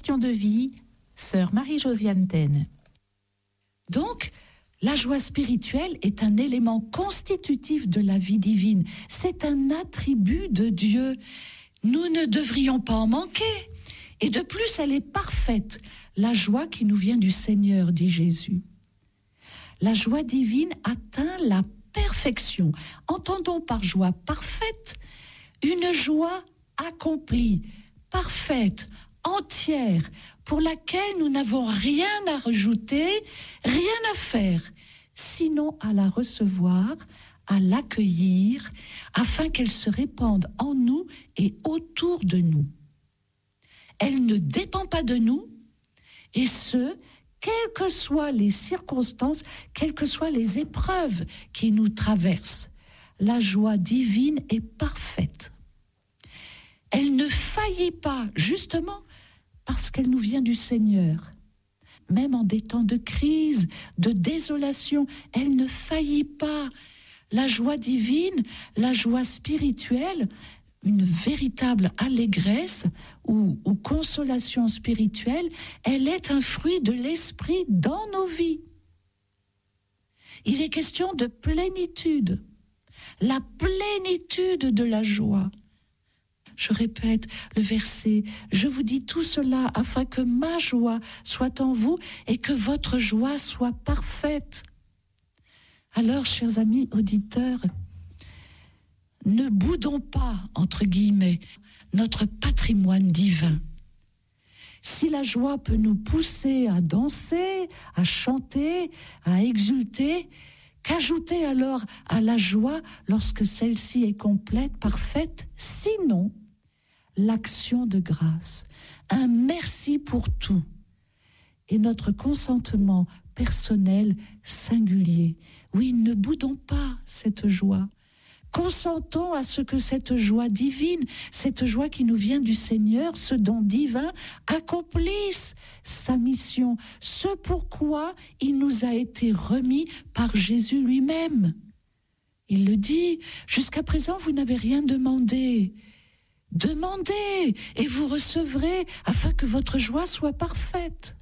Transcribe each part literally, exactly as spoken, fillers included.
Question de vie, sœur Marie-Josiane Taine. Donc, la joie spirituelle est un élément constitutif de la vie divine. C'est un attribut de Dieu. Nous ne devrions pas en manquer. Et de plus, elle est parfaite. La joie qui nous vient du Seigneur, dit Jésus. La joie divine atteint la perfection. Entendons par joie parfaite une joie accomplie, parfaite, entière, pour laquelle nous n'avons rien à rajouter, rien à faire, sinon à la recevoir, à l'accueillir, afin qu'elle se répande en nous et autour de nous. Elle ne dépend pas de nous, et ce, quelles que soient les circonstances, quelles que soient les épreuves qui nous traversent. La joie divine est parfaite. Elle ne faillit pas, justement, parce qu'elle nous vient du Seigneur. Même en des temps de crise, de désolation, elle ne faillit pas. La joie divine, la joie spirituelle, une véritable allégresse ou, ou consolation spirituelle, elle est un fruit de l'esprit dans nos vies. Il est question de plénitude, la plénitude de la joie. Je répète le verset, je vous dis tout cela afin que ma joie soit en vous et que votre joie soit parfaite. Alors, chers amis auditeurs, ne boudons pas, entre guillemets, notre patrimoine divin. Si la joie peut nous pousser à danser, à chanter, à exulter, qu'ajouter alors à la joie lorsque celle-ci est complète, parfaite, sinon l'action de grâce, un merci pour tout et notre consentement personnel singulier. Oui, ne boudons pas cette joie. Consentons à ce que cette joie divine, cette joie qui nous vient du Seigneur, ce don divin, accomplisse sa mission, ce pourquoi il nous a été remis par Jésus lui-même. Il le dit, jusqu'à présent vous n'avez rien demandé. Demandez et vous recevrez afin que votre joie soit parfaite.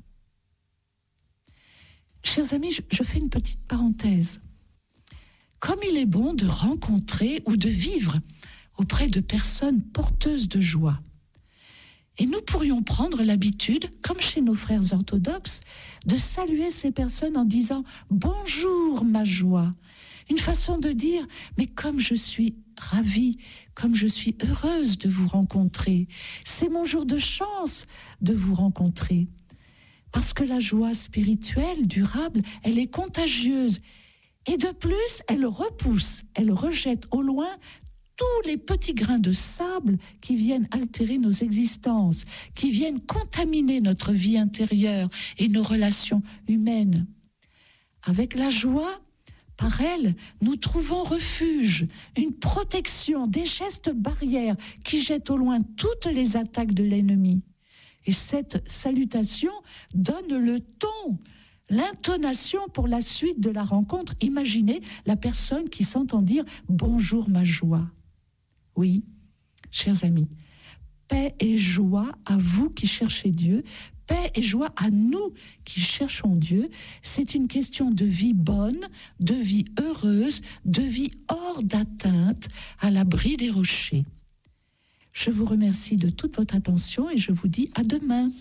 Chers amis, je, je fais une petite parenthèse. Comme il est bon de rencontrer ou de vivre auprès de personnes porteuses de joie. Et nous pourrions prendre l'habitude, comme chez nos frères orthodoxes, de saluer ces personnes en disant « Bonjour ma joie ». Une façon de dire « Mais comme je suis ravie, comme je suis heureuse de vous rencontrer, c'est mon jour de chance de vous rencontrer ». Parce que la joie spirituelle, durable, elle est contagieuse. Et de plus, elle repousse, elle rejette au loin tous les petits grains de sable qui viennent altérer nos existences, qui viennent contaminer notre vie intérieure et nos relations humaines. Avec la joie, par elle, nous trouvons refuge, une protection, des gestes barrières qui jettent au loin toutes les attaques de l'ennemi. Et cette salutation donne le ton, l'intonation pour la suite de la rencontre. Imaginez la personne qui s'entend dire « Bonjour ma joie ». Oui, chers amis, paix et joie à vous qui cherchez Dieu, paix et joie à nous qui cherchons Dieu. C'est une question de vie bonne, de vie heureuse, de vie hors d'atteinte, à l'abri des rochers. Je vous remercie de toute votre attention et je vous dis à demain.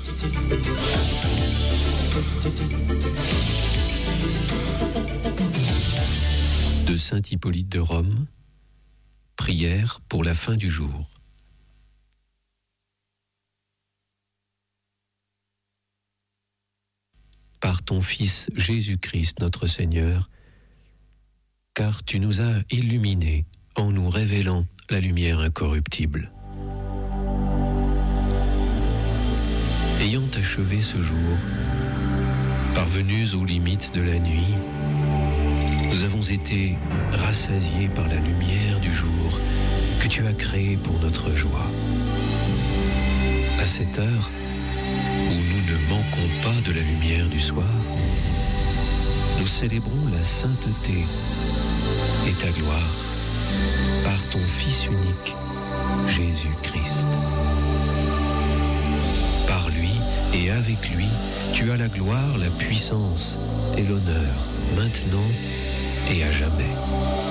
De Saint Hippolyte de Rome, prière pour la fin du jour. Par ton Fils Jésus-Christ notre Seigneur, car tu nous as illuminés en nous révélant la lumière incorruptible. Ayant achevé ce jour, parvenus aux limites de la nuit, nous avons été rassasiés par la lumière du jour que tu as créée pour notre joie. À cette heure où nous ne manquons pas de la lumière du soir, nous célébrons la sainteté et ta gloire par ton Fils unique, Jésus-Christ. Par lui, Et avec lui, tu as la gloire, la puissance et l'honneur, maintenant et à jamais.